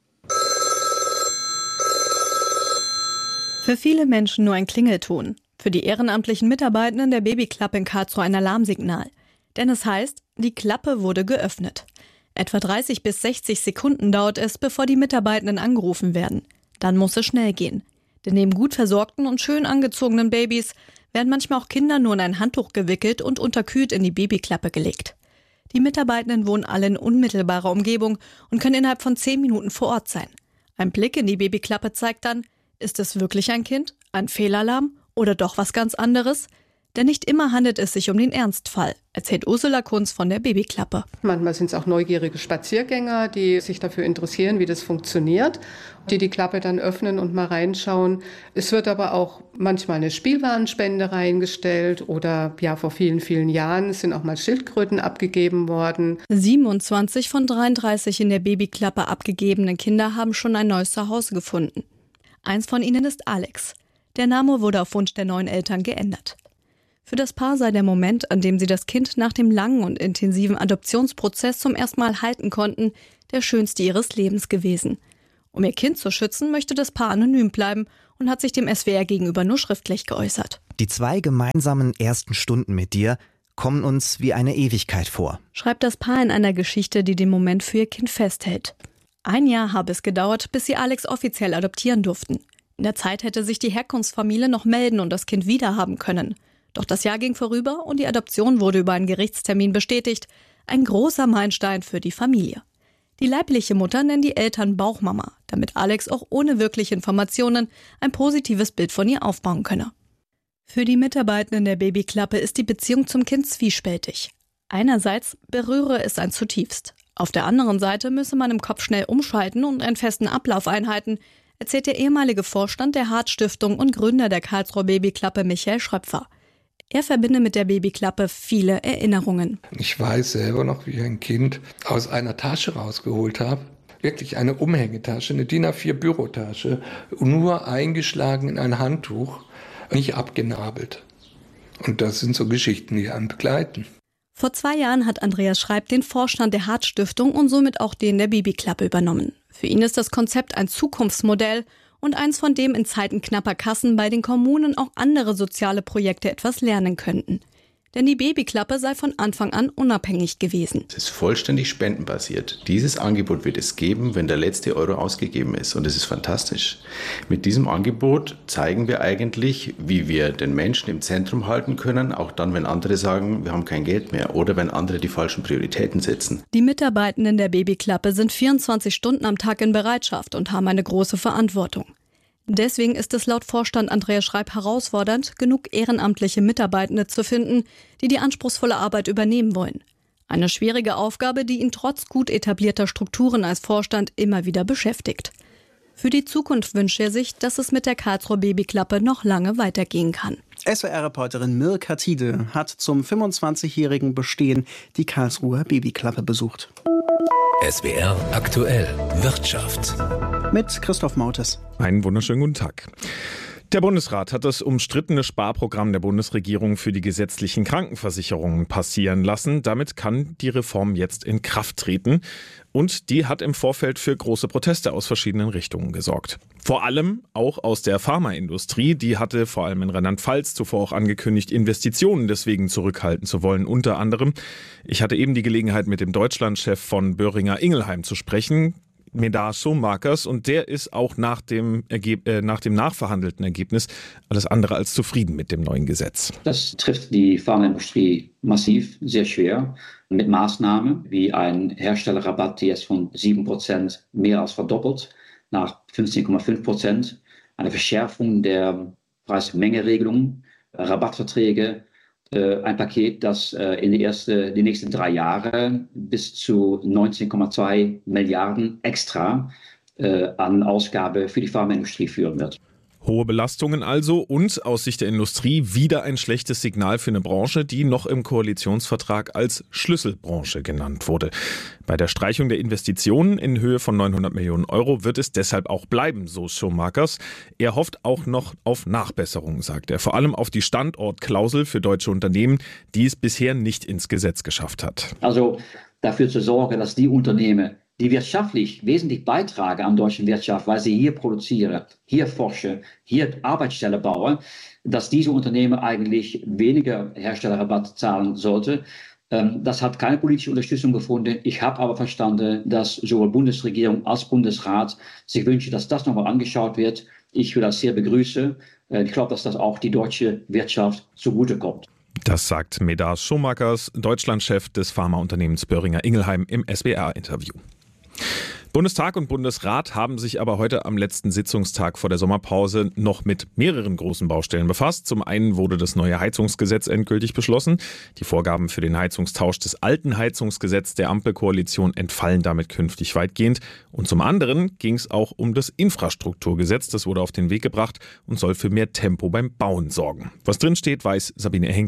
Für viele Menschen nur ein Klingelton. Für die ehrenamtlichen Mitarbeitenden der Babyklappe in Karlsruhe ein Alarmsignal. Denn es heißt, die Klappe wurde geöffnet. Etwa dreißig bis sechzig Sekunden dauert es, bevor die Mitarbeitenden angerufen werden. Dann muss es schnell gehen. Denn neben gut versorgten und schön angezogenen Babys werden manchmal auch Kinder nur in ein Handtuch gewickelt und unterkühlt in die Babyklappe gelegt. Die Mitarbeitenden wohnen alle in unmittelbarer Umgebung und können innerhalb von zehn Minuten vor Ort sein. Ein Blick in die Babyklappe zeigt dann, ist es wirklich ein Kind, ein Fehlalarm oder doch was ganz anderes? Denn nicht immer handelt es sich um den Ernstfall, erzählt Ursula Kunz von der Babyklappe. Manchmal sind es auch neugierige Spaziergänger, die sich dafür interessieren, wie das funktioniert, die die Klappe dann öffnen und mal reinschauen. Es wird aber auch manchmal eine Spielwarenspende reingestellt oder ja, vor vielen, vielen Jahren sind auch mal Schildkröten abgegeben worden. siebenundzwanzig von dreiunddreißig in der Babyklappe abgegebenen Kinder haben schon ein neues Zuhause gefunden. Eins von ihnen ist Alex. Der Name wurde auf Wunsch der neuen Eltern geändert. Für das Paar sei der Moment, an dem sie das Kind nach dem langen und intensiven Adoptionsprozess zum ersten Mal halten konnten, der schönste ihres Lebens gewesen. Um ihr Kind zu schützen, möchte das Paar anonym bleiben und hat sich dem S W R gegenüber nur schriftlich geäußert. Die zwei gemeinsamen ersten Stunden mit dir kommen uns wie eine Ewigkeit vor, schreibt das Paar in einer Geschichte, die den Moment für ihr Kind festhält. Ein Jahr habe es gedauert, bis sie Alex offiziell adoptieren durften. In der Zeit hätte sich die Herkunftsfamilie noch melden und das Kind wiederhaben können. Doch das Jahr ging vorüber und die Adoption wurde über einen Gerichtstermin bestätigt. Ein großer Meilenstein für die Familie. Die leibliche Mutter nennt die Eltern Bauchmama, damit Alex auch ohne wirkliche Informationen ein positives Bild von ihr aufbauen könne. Für die Mitarbeitenden der Babyklappe ist die Beziehung zum Kind zwiespältig. Einerseits berühre es ein zutiefst. Auf der anderen Seite müsse man im Kopf schnell umschalten und einen festen Ablauf einhalten, erzählt der ehemalige Vorstand der Hart-Stiftung und Gründer der Karlsruher Babyklappe Michael Schröpfer. Er verbinde mit der Babyklappe viele Erinnerungen. Ich weiß selber noch, wie ich ein Kind aus einer Tasche rausgeholt habe. Wirklich eine Umhängetasche, eine D I N A vier Bürotasche, nur eingeschlagen in ein Handtuch, nicht abgenabelt. Und das sind so Geschichten, die einen begleiten. Vor zwei Jahren hat Andreas Schreib den Vorstand der Hart-Stiftung und somit auch den der Babyklappe übernommen. Für ihn ist das Konzept ein Zukunftsmodell und eins, von dem in Zeiten knapper Kassen bei den Kommunen auch andere soziale Projekte etwas lernen könnten. Denn die Babyklappe sei von Anfang an unabhängig gewesen. Es ist vollständig spendenbasiert. Dieses Angebot wird es geben, wenn der letzte Euro ausgegeben ist. Und es ist fantastisch. Mit diesem Angebot zeigen wir eigentlich, wie wir den Menschen im Zentrum halten können, auch dann, wenn andere sagen, wir haben kein Geld mehr oder wenn andere die falschen Prioritäten setzen. Die Mitarbeitenden der Babyklappe sind vierundzwanzig Stunden am Tag in Bereitschaft und haben eine große Verantwortung. Deswegen ist es laut Vorstand Andreas Schreib herausfordernd, genug ehrenamtliche Mitarbeitende zu finden, die die anspruchsvolle Arbeit übernehmen wollen. Eine schwierige Aufgabe, die ihn trotz gut etablierter Strukturen als Vorstand immer wieder beschäftigt. Für die Zukunft wünscht er sich, dass es mit der Karlsruher Babyklappe noch lange weitergehen kann. S W R-Reporterin Mirka Tiede hat zum fünfundzwanzigjährigen Bestehen die Karlsruher Babyklappe besucht. S W R aktuell Wirtschaft. Mit Christoph Mautes. Einen wunderschönen guten Tag. Der Bundesrat hat das umstrittene Sparprogramm der Bundesregierung für die gesetzlichen Krankenversicherungen passieren lassen. Damit kann die Reform jetzt in Kraft treten. Und die hat im Vorfeld für große Proteste aus verschiedenen Richtungen gesorgt. Vor allem auch aus der Pharmaindustrie. Die hatte vor allem in Rheinland-Pfalz zuvor auch angekündigt, Investitionen deswegen zurückhalten zu wollen. Unter anderem, ich hatte eben die Gelegenheit, mit dem Deutschlandchef von Boehringer Ingelheim zu sprechen, Medar Schomakers, und der ist auch nach dem, Ergeb- äh, nach dem nachverhandelten Ergebnis alles andere als zufrieden mit dem neuen Gesetz. Das trifft die Pharmaindustrie massiv, sehr schwer, mit Maßnahmen wie ein Herstellerrabatt, der jetzt von sieben Prozent mehr als verdoppelt, nach fünfzehn Komma fünf Prozent, eine Verschärfung der Preis-Menge-Regelung, Rabattverträge, ein Paket, das in die, erste, die nächsten drei Jahre bis zu neunzehn Komma zwei Milliarden extra äh, an Ausgabe für die Pharmaindustrie führen wird. Hohe Belastungen also und aus Sicht der Industrie wieder ein schlechtes Signal für eine Branche, die noch im Koalitionsvertrag als Schlüsselbranche genannt wurde. Bei der Streichung der Investitionen in Höhe von neunhundert Millionen Euro wird es deshalb auch bleiben, so Schomakers. Er hofft auch noch auf Nachbesserungen, sagt er. Vor allem auf die Standortklausel für deutsche Unternehmen, die es bisher nicht ins Gesetz geschafft hat. Also dafür zu sorgen, dass die Unternehmen, die wirtschaftlich wesentlich beitragen an der deutschen Wirtschaft, weil sie hier produzieren, hier forschen, hier Arbeitsstellen bauen, dass diese Unternehmen eigentlich weniger Herstellerrabatt zahlen sollten. Das hat keine politische Unterstützung gefunden. Ich habe aber verstanden, dass sowohl Bundesregierung als Bundesrat sich wünschen, dass das nochmal angeschaut wird. Ich will das sehr begrüßen. Ich glaube, dass das auch die deutsche Wirtschaft zugutekommt. Das sagt Medar Schomakers, Deutschlandchef des Pharmaunternehmens Boehringer Ingelheim im S W R-Interview. Bundestag und Bundesrat haben sich aber heute am letzten Sitzungstag vor der Sommerpause noch mit mehreren großen Baustellen befasst. Zum einen wurde das neue Heizungsgesetz endgültig beschlossen. Die Vorgaben für den Heizungstausch des alten Heizungsgesetzes der Ampelkoalition entfallen damit künftig weitgehend. Und zum anderen ging es auch um das Infrastrukturgesetz. Das wurde auf den Weg gebracht und soll für mehr Tempo beim Bauen sorgen. Was drin steht, weiß Sabine Henkel.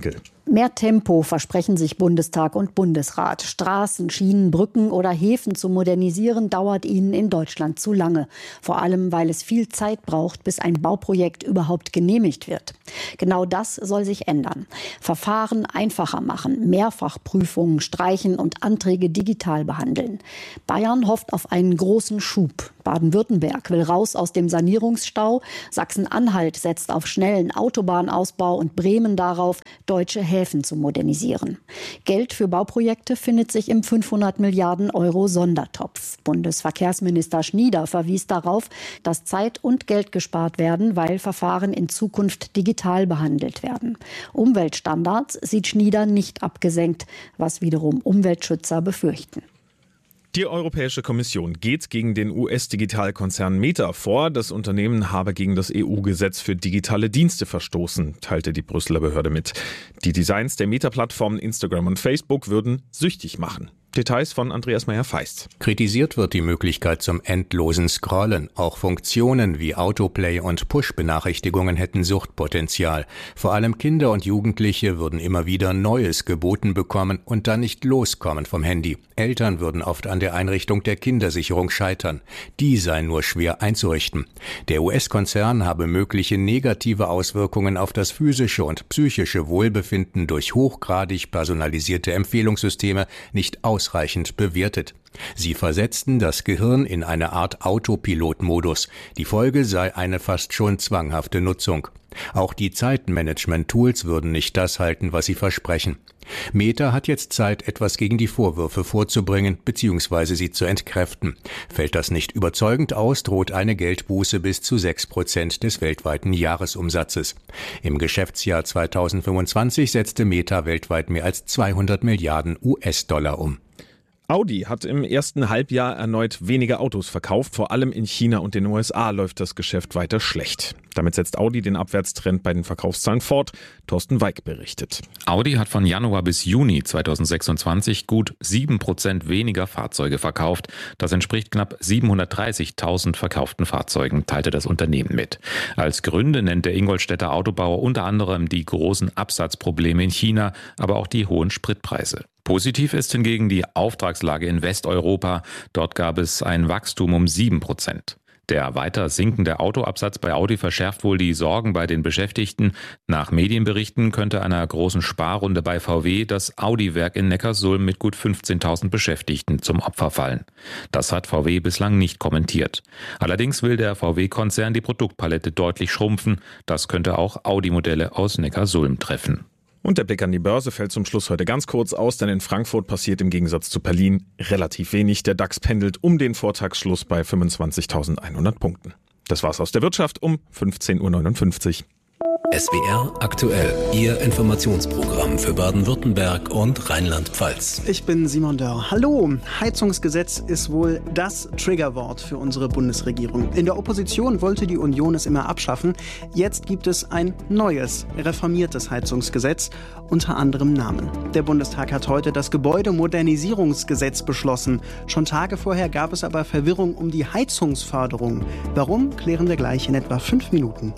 Mehr Tempo versprechen sich Bundestag und Bundesrat. Straßen, Schienen, Brücken oder Häfen zu modernisieren, dauert ihnen in Deutschland zu lange. Vor allem, weil es viel Zeit braucht, bis ein Bauprojekt überhaupt genehmigt wird. Genau das soll sich ändern. Verfahren einfacher machen, Mehrfachprüfungen streichen und Anträge digital behandeln. Bayern hofft auf einen großen Schub. Baden-Württemberg will raus aus dem Sanierungsstau. Sachsen-Anhalt setzt auf schnellen Autobahnausbau und Bremen darauf, deutsche Häfen zu modernisieren. Geld für Bauprojekte findet sich im fünfhundert Milliarden Euro Sondertopf. Bundesverkehrsminister Schnieder verwies darauf, dass Zeit und Geld gespart werden, weil Verfahren in Zukunft digital behandelt werden. Umweltstandards sieht Schnieder nicht abgesenkt, was wiederum Umweltschützer befürchten. Die Europäische Kommission geht gegen den U S-Digitalkonzern Meta vor. Das Unternehmen habe gegen das E U-Gesetz für digitale Dienste verstoßen, teilte die Brüsseler Behörde mit. Die Designs der Meta-Plattformen Instagram und Facebook würden süchtig machen. Details von Andreas Meyer-Feist. Kritisiert wird die Möglichkeit zum endlosen Scrollen. Auch Funktionen wie Autoplay und Push-Benachrichtigungen hätten Suchtpotenzial. Vor allem Kinder und Jugendliche würden immer wieder Neues geboten bekommen und dann nicht loskommen vom Handy. Eltern würden oft an der Einrichtung der Kindersicherung scheitern. Die sei nur schwer einzurichten. Der U S-Konzern habe mögliche negative Auswirkungen auf das physische und psychische Wohlbefinden durch hochgradig personalisierte Empfehlungssysteme nicht aus ausreichend bewertet. Sie versetzten das Gehirn in eine Art Autopilot-Modus. Die Folge sei eine fast schon zwanghafte Nutzung. Auch die Zeitmanagement-Tools würden nicht das halten, was sie versprechen. Meta hat jetzt Zeit, etwas gegen die Vorwürfe vorzubringen bzw. sie zu entkräften. Fällt das nicht überzeugend aus, droht eine Geldbuße bis zu sechs Prozent des weltweiten Jahresumsatzes. Im Geschäftsjahr zweitausendfünfundzwanzig setzte Meta weltweit mehr als zweihundert Milliarden U S-Dollar um. Audi hat im ersten Halbjahr erneut weniger Autos verkauft. Vor allem in China und den U S A läuft das Geschäft weiter schlecht. Damit setzt Audi den Abwärtstrend bei den Verkaufszahlen fort. Thorsten Weig berichtet. Audi hat von Januar bis Juni zweitausendsechsundzwanzig gut sieben Prozent weniger Fahrzeuge verkauft. Das entspricht knapp siebenhundertdreißigtausend verkauften Fahrzeugen, teilte das Unternehmen mit. Als Gründe nennt der Ingolstädter Autobauer unter anderem die großen Absatzprobleme in China, aber auch die hohen Spritpreise. Positiv ist hingegen die Auftragslage in Westeuropa. Dort gab es ein Wachstum um sieben Prozent. Der weiter sinkende Autoabsatz bei Audi verschärft wohl die Sorgen bei den Beschäftigten. Nach Medienberichten könnte einer großen Sparrunde bei V W das Audi-Werk in Neckarsulm mit gut fünfzehntausend Beschäftigten zum Opfer fallen. Das hat V W bislang nicht kommentiert. Allerdings will der V W-Konzern die Produktpalette deutlich schrumpfen. Das könnte auch Audi-Modelle aus Neckarsulm treffen. Und der Blick an die Börse fällt zum Schluss heute ganz kurz aus, denn in Frankfurt passiert im Gegensatz zu Berlin relativ wenig. Der DAX pendelt um den Vortagsschluss bei fünfundzwanzigtausendeinhundert Punkten. Das war's aus der Wirtschaft um fünfzehn Uhr neunundfünfzig. S W R aktuell, Ihr Informationsprogramm für Baden-Württemberg und Rheinland-Pfalz. Ich bin Simon Dörr. Hallo, Heizungsgesetz ist wohl das Triggerwort für unsere Bundesregierung. In der Opposition wollte die Union es immer abschaffen. Jetzt gibt es ein neues, reformiertes Heizungsgesetz, unter anderem Namen. Der Bundestag hat heute das Gebäudemodernisierungsgesetz beschlossen. Schon Tage vorher gab es aber Verwirrung um die Heizungsförderung. Warum, klären wir gleich in etwa fünf Minuten.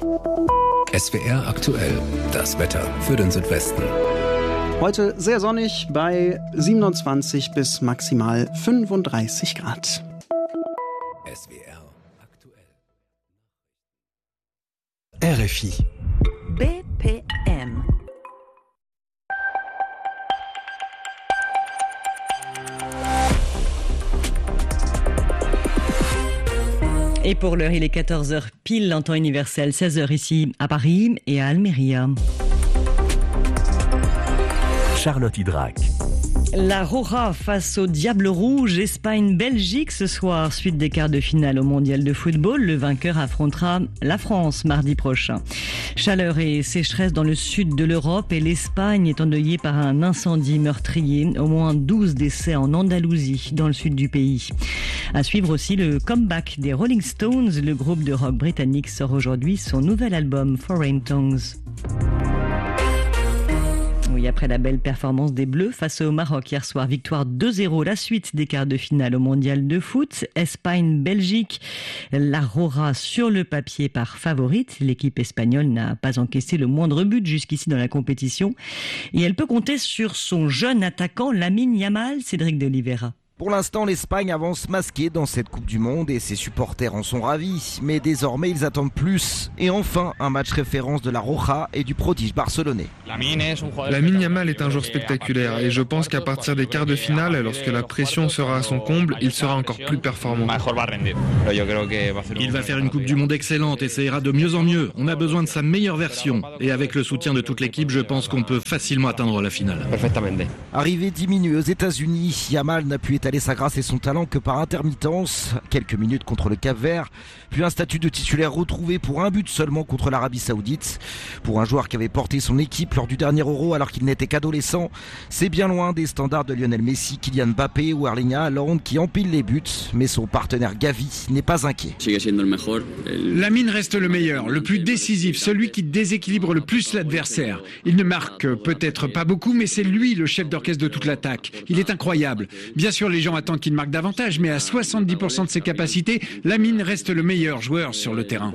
S W R aktuell, das Wetter für den Südwesten. Heute sehr sonnig bei siebenundzwanzig bis maximal fünfunddreißig Grad. S W R aktuell. R F I. B P M. Et pour l'heure, il est quatorze heures pile en temps universel, seize heures ici à Paris et à Almeria. Charlotte Hydrac. La Roja face au Diable Rouge, Espagne-Belgique ce soir, suite des quarts de finale au Mondial de football. Le vainqueur affrontera la France mardi prochain. Chaleur et sécheresse dans le sud de l'Europe et l'Espagne est endeuillée par un incendie meurtrier. Au moins douze décès en Andalousie, dans le sud du pays. À suivre aussi le comeback des Rolling Stones. Le groupe de rock britannique sort aujourd'hui son nouvel album Foreign Tongues. Oui, après la belle performance des Bleus face au Maroc hier soir. Victoire deux zéro, la suite des quarts de finale au mondial de foot. Espagne-Belgique, la Roja sur le papier par favorite. L'équipe espagnole n'a pas encaissé le moindre but jusqu'ici dans la compétition. Et elle peut compter sur son jeune attaquant Lamine Yamal, Cédric de Oliveira. Pour l'instant, l'Espagne avance masquée dans cette Coupe du Monde et ses supporters en sont ravis. Mais désormais, ils attendent plus. Et enfin, un match référence de la Roja et du prodige barcelonais. Lamine Yamal est un joueur spectaculaire et je pense qu'à partir des quarts de finale, lorsque la pression sera à son comble, il sera encore plus performant. Il va faire une Coupe du Monde excellente et ça ira de mieux en mieux. On a besoin de sa meilleure version. Et avec le soutien de toute l'équipe, je pense qu'on peut facilement atteindre la finale. Arrivé diminué aux États-Unis, Yamal n'a pu étaler sa grâce et son talent que par intermittence. Quelques minutes contre le Cap-Vert, puis un statut de titulaire retrouvé pour un but seulement contre l'Arabie Saoudite. Pour un joueur qui avait porté son équipe lors du dernier Euro alors qu'il n'était qu'adolescent, c'est bien loin des standards de Lionel Messi, Kylian Mbappé ou Erling Haaland qui empilent les buts, mais son partenaire Gavi n'est pas inquiet. Lamine reste le meilleur, le plus décisif, celui qui déséquilibre le plus l'adversaire. Il ne marque peut-être pas beaucoup, mais c'est lui le chef d'orchestre de toute l'attaque. Il est incroyable. Bien sûr, les gens attendent qu'il marque davantage, mais à soixante-dix pour cent de ses capacités, Lamine reste le meilleur joueur sur le terrain.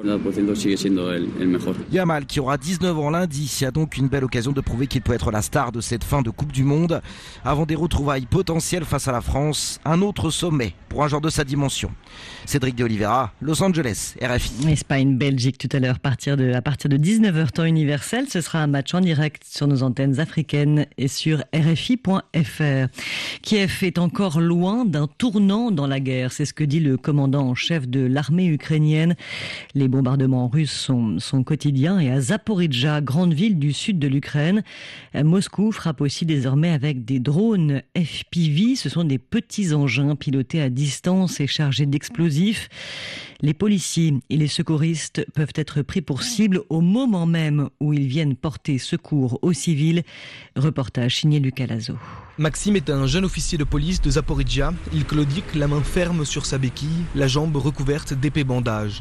Yamal, qui aura dix-neuf ans lundi, a donc une belle occasion de prouver qu'il peut être la star de cette fin de Coupe du Monde. Avant des retrouvailles potentielles face à la France, un autre sommet pour un joueur de sa dimension. Cédric de Oliveira, Los Angeles, R F I. Espagne-Belgique tout à l'heure, à partir de, à partir de dix-neuf heures temps universel. Ce sera un match en direct sur nos antennes africaines et sur R F I point F R. Kiev est encore loin d'un tournant dans la guerre. C'est ce que dit le commandant en chef de l'armée ukrainienne. Les bombardements russes sont, sont quotidiens et à Zaporijja, grande ville du sud de l'Ukraine, Moscou frappe aussi désormais avec des drones F P V. Ce sont des petits engins pilotés à distance et chargés d'explosifs. Les policiers et les secouristes peuvent être pris pour cible au moment même où ils viennent porter secours aux civils. Reportage signé Lucas Lazo. Maxime est un jeune officier de police de Zaporijja. Il claudique, la main ferme sur sa béquille, la jambe recouverte d'épais bandages.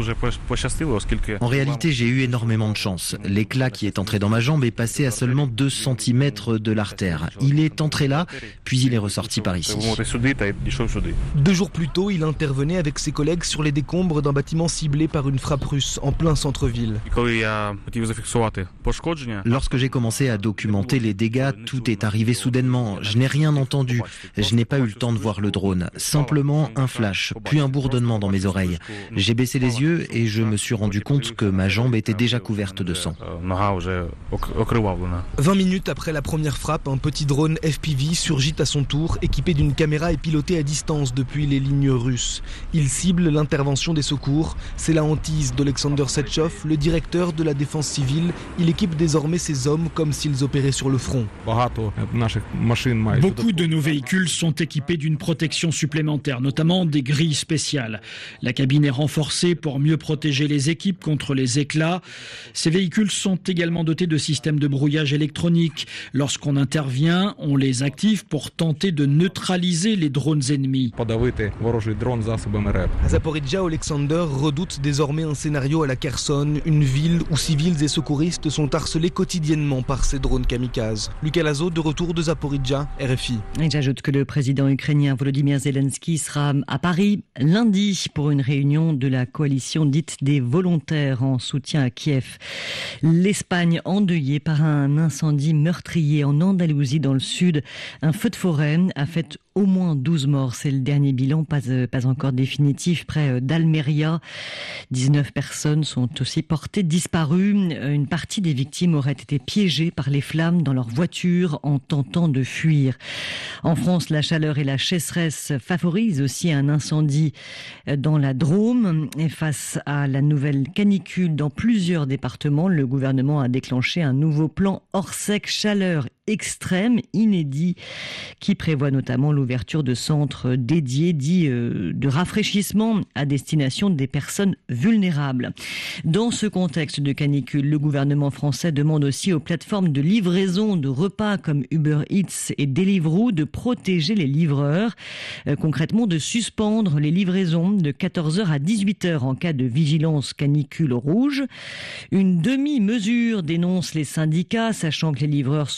En réalité, j'ai eu énormément de chance. L'éclat qui est entré dans ma jambe est passé à seulement deux centimètres de l'artère. Il est entré là, puis il est ressorti par ici. Deux jours plus tôt, il intervenait avec ses collègues sur les décombres d'un bâtiment ciblé par une frappe russe en plein centre-ville. Lorsque j'ai commencé à documenter les dégâts, tout est arrivé soudainement. Je n'ai rien entendu. Je n'ai pas eu le temps de voir le drone. Simplement un flash, puis un bourdonnement dans mes oreilles. J'ai baissé les yeux et je me suis rendu compte que ma jambe était déjà couverte de sang. vingt minutes après la première frappe, un petit drone F P V surgit à son tour, équipé d'une caméra et piloté à distance depuis les lignes russes. Il cible l'intervention des secours. C'est la hantise d'Alexander Setchov, le directeur de la défense civile. Il équipe désormais ses hommes comme s'ils opéraient sur le front. Beaucoup de nos véhicules sont équipés d'une protection supplémentaire, notamment des grilles spéciales. La cabine est renforcée pour mieux protéger les équipes contre les éclats. Ces véhicules sont également dotés de systèmes de brouillage électronique. Lorsqu'on intervient, on les active pour tenter de neutraliser les drones ennemis. À Zaporijja, Alexander redoute désormais un scénario à la Kherson, une ville où civils et secouristes sont harcelés quotidiennement par ces drones kamikazes. Lucas Lazo, de retour de Zaporijja, R F I. Et j'ajoute que le président ukrainien Volodymyr Zelensky sera à Paris lundi pour une réunion de la coalition dite des volontaires en soutien à Kiev. L'Espagne endeuillée par un incendie meurtrier en Andalousie dans le sud. Un feu de forêt a fait au moins douze morts. C'est le dernier bilan, pas, pas encore définitif, près d'Almeria. dix-neuf personnes sont aussi portées disparues. Une partie des victimes auraient été piégées par les flammes dans leur voiture en tentant de fuir. En France, la chaleur et la sécheresse favorisent aussi un incendie dans la Drôme. Et face à la nouvelle canicule dans plusieurs départements, le gouvernement a déclenché un nouveau plan hors sec chaleur extrême, inédit, qui prévoit notamment l'ouverture de centres dédiés, dits euh, de rafraîchissement à destination des personnes vulnérables. Dans ce contexte de canicule, le gouvernement français demande aussi aux plateformes de livraison de repas comme Uber Eats et Deliveroo de protéger les livreurs, euh, concrètement de suspendre les livraisons de quatorze heures à dix-huit heures en cas de vigilance canicule rouge. Une demi-mesure dénonce les syndicats, sachant que les livreurs sont des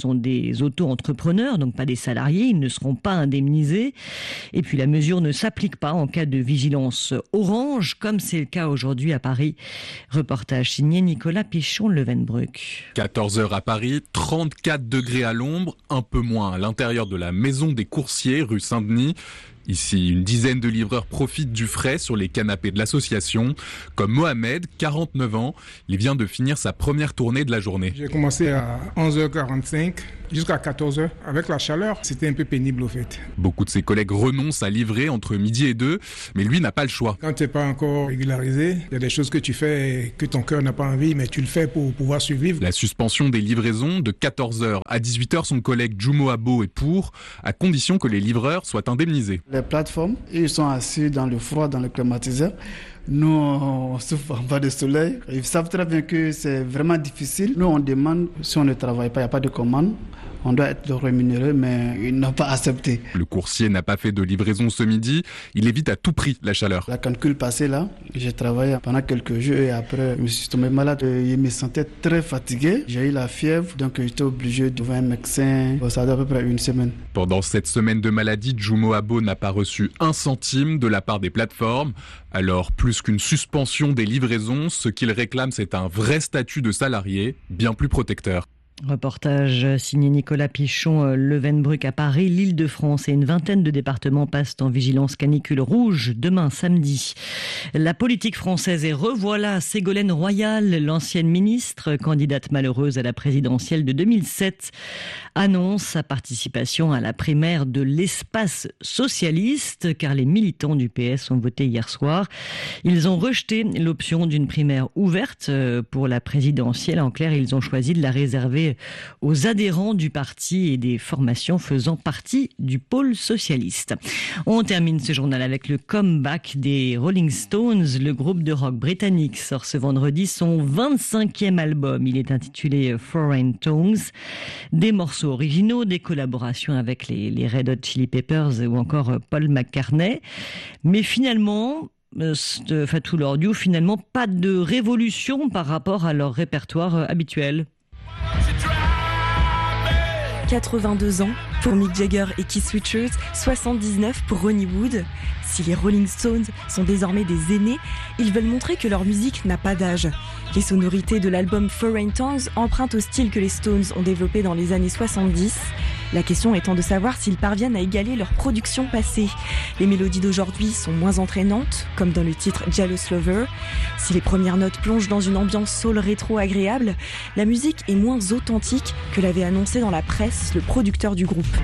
des auto-entrepreneurs, donc pas des salariés, ils ne seront pas indemnisés. Et puis la mesure ne s'applique pas en cas de vigilance orange, comme c'est le cas aujourd'hui à Paris. Reportage signé Nicolas Pichon-Levenbruck. quatorze heures à Paris, trente-quatre degrés à l'ombre, un peu moins à l'intérieur de la maison des coursiers, rue Saint-Denis. Ici, une dizaine de livreurs profitent du frais sur les canapés de l'association. Comme Mohamed, quarante-neuf ans, il vient de finir sa première tournée de la journée. J'ai commencé à onze heures quarante-cinq jusqu'à quatorze heures. Avec la chaleur, c'était un peu pénible au fait. Beaucoup de ses collègues renoncent à livrer entre midi et deux, mais lui n'a pas le choix. Quand tu n'es pas encore régularisé, il y a des choses que tu fais que ton cœur n'a pas envie, mais tu le fais pour pouvoir survivre. La suspension des livraisons de quatorze heures à dix-huit heures, son collègue Jumo Abo est pour, à condition que les livreurs soient indemnisés. Les plateformes, ils sont assis dans le froid, dans le climatiseur. Nous, on souffre en bas de soleil. Ils savent très bien que c'est vraiment difficile. Nous, on demande, si on ne travaille pas, il n'y a pas de commande. On doit être rémunéré, mais ils n'ont pas accepté. Le coursier n'a pas fait de livraison ce midi. Il évite à tout prix la chaleur. La canicule passée là, j'ai travaillé pendant quelques jours et après, je me suis tombé malade. Je me sentais très fatigué. J'ai eu la fièvre, donc j'étais obligé de voir un médecin. Ça a à peu près une semaine. Pendant cette semaine de maladie, Jumo Abo n'a pas reçu un centime de la part des plateformes. Alors, plus qu'une suspension des livraisons, ce qu'il réclame, c'est un vrai statut de salarié, bien plus protecteur. Reportage signé Nicolas Pichon-Levenbruck à Paris. L'Île-de-France et une vingtaine de départements passent en vigilance canicule rouge demain samedi. La politique française est revoilà. Ségolène Royal, l'ancienne ministre, candidate malheureuse à la présidentielle de deux mille sept, annonce sa participation à la primaire de l'espace socialiste, car les militants du P S ont voté hier soir. Ils ont rejeté l'option d'une primaire ouverte pour la présidentielle. En clair, ils ont choisi de la réserver aux adhérents du parti et des formations faisant partie du pôle socialiste. On termine ce journal avec le comeback des Rolling Stones. Le groupe de rock britannique sort ce vendredi son vingt-cinquième album. Il est intitulé Foreign Tongues. Des morceaux originaux, des collaborations avec les, les Red Hot Chili Peppers ou encore Paul McCartney. Mais finalement, de Fatou Lordiou, finalement pas de révolution par rapport à leur répertoire habituel. quatre-vingt-deux ans pour Mick Jagger et Keith Richards, soixante-dix-neuf pour Ronnie Wood. Si les Rolling Stones sont désormais des aînés, ils veulent montrer que leur musique n'a pas d'âge. Les sonorités de l'album Foreign Tongues empruntent au style que les Stones ont développé dans les années soixante-dix. La question étant de savoir s'ils parviennent à égaler leur production passée. Les mélodies d'aujourd'hui sont moins entraînantes, comme dans le titre Jealous Lover. Si les premières notes plongent dans une ambiance soul rétro agréable, la musique est moins authentique que l'avait annoncé dans la presse le producteur du groupe.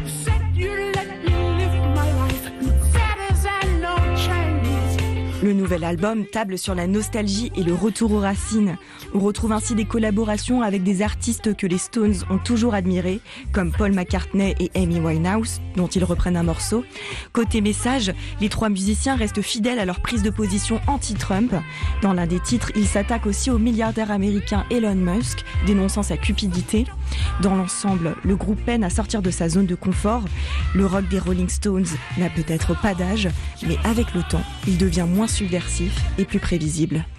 Le nouvel album table sur la nostalgie et le retour aux racines. On retrouve ainsi des collaborations avec des artistes que les Stones ont toujours admirés, comme Paul McCartney et Amy Winehouse, dont ils reprennent un morceau. Côté message, les trois musiciens restent fidèles à leur prise de position anti-Trump. Dans l'un des titres, ils s'attaquent aussi au milliardaire américain Elon Musk, dénonçant sa cupidité. Dans l'ensemble, le groupe peine à sortir de sa zone de confort. Le rock des Rolling Stones n'a peut-être pas d'âge, mais avec le temps, il devient moins subversif et plus prévisible.